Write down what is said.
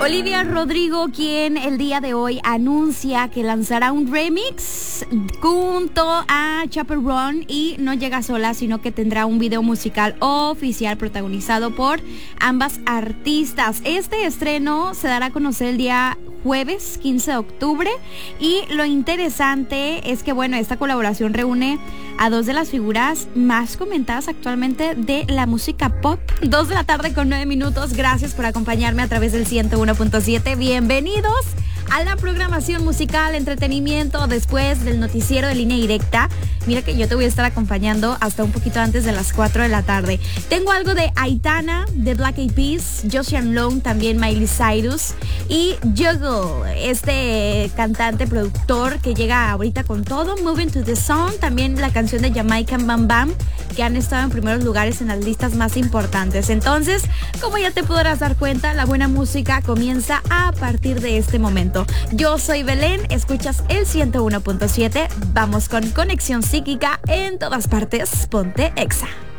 Olivia Rodrigo, quien el día de hoy anuncia que lanzará un remix junto a Chappell Roan, y no llega sola, sino que tendrá un video musical oficial protagonizado por ambas artistas. Este estreno se dará a conocer el día jueves 15 de octubre, y lo interesante es que, bueno, esta colaboración reúne a dos de las figuras más comentadas actualmente de la música pop. 2 de la tarde con 9 minutos. Gracias por acompañarme a través del 101.7. Bienvenidos a la programación musical, entretenimiento, después del noticiero de Línea Directa. Mira que yo te voy a estar acompañando hasta un poquito antes de las 4 de la tarde. Tengo algo de Aitana, de Black Eyed Peas, Josie Long, también Miley Cyrus y Juggle, este cantante, productor que llega ahorita con todo. Moving to the Sun, también la canción de Jamaican Bam Bam, que han estado en primeros lugares en las listas más importantes. Entonces, como ya te podrás dar cuenta, la buena música comienza a partir de este momento. Yo soy Belén, escuchas el 101.7. Vamos con Conexión Psíquica en todas partes. Ponte Exa.